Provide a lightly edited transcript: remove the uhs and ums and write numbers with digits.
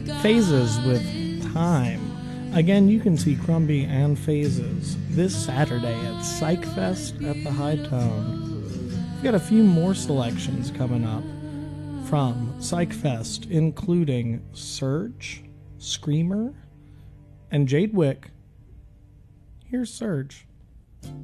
Phases with Time. Again, you can see Crumby and Phases this Saturday at PsychFest at the High Tone. We've got a few more selections coming up from PsychFest, including Surge, Screamer, and Jade Wick. Here's Surge.